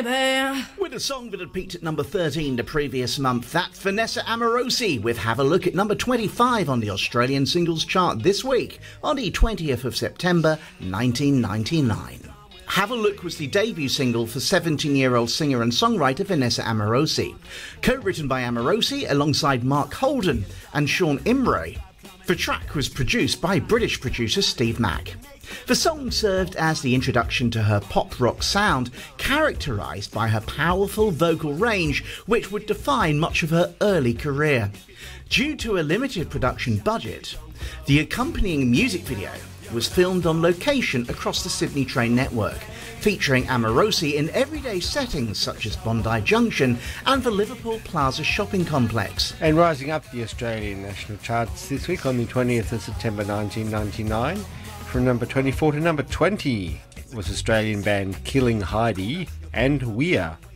baby. With a song that had peaked at number 13 the previous month, that's Vanessa Amorosi with Have a Look at number 25 on the Australian singles chart this week, on the 20th of September 1999. Have a Look was the debut single for 17-year-old singer and songwriter Vanessa Amorosi. Co-written by Amorosi alongside Mark Holden and Sean Imre, the track was produced by British producer Steve Mack. The song served as the introduction to her pop-rock sound, characterised by her powerful vocal range, which would define much of her early career. Due to a limited production budget, the accompanying music video was filmed on location across the Sydney train network, featuring Amorosi in everyday settings such as Bondi Junction and the Liverpool Plaza shopping complex. And rising up the Australian national charts this week on the 20th of September 1999, from number 24 to number 20 was Australian band Killing Heidi and We Are.